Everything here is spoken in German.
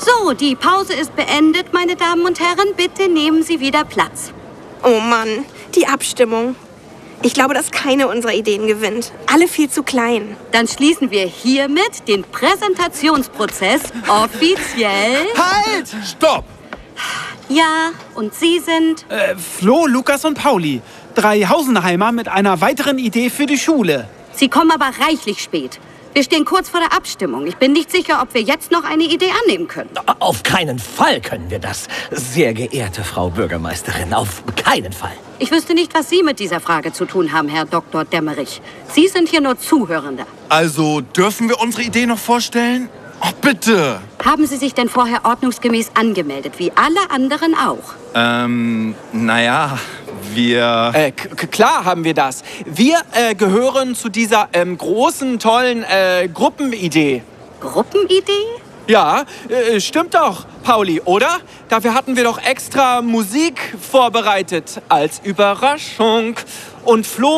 So, die Pause ist beendet, meine Damen und Herren. Bitte nehmen Sie wieder Platz. Oh Mann, die Abstimmung. Ich glaube, dass keine unserer Ideen gewinnt. Alle viel zu klein. Dann schließen wir hiermit den Präsentationsprozess offiziell. Halt! Stopp! Ja, und Sie sind? Flo, Lukas und Pauli. 3 Hausenheimer mit einer weiteren Idee für die Schule. Sie kommen aber reichlich spät. Wir stehen kurz vor der Abstimmung. Ich bin nicht sicher, ob wir jetzt noch eine Idee annehmen können. Auf keinen Fall können wir das, sehr geehrte Frau Bürgermeisterin. Auf keinen Fall. Ich wüsste nicht, was Sie mit dieser Frage zu tun haben, Herr Dr. Dämmerich. Sie sind hier nur Zuhörender. Also, dürfen wir unsere Idee noch vorstellen? Oh, bitte! Haben Sie sich denn vorher ordnungsgemäß angemeldet, wie alle anderen auch? Naja, wir... Klar haben wir das. Wir gehören zu dieser großen, tollen Gruppenidee. Gruppenidee? Ja, stimmt doch, Pauli, oder? Dafür hatten wir doch extra Musik vorbereitet als Überraschung. Und Flo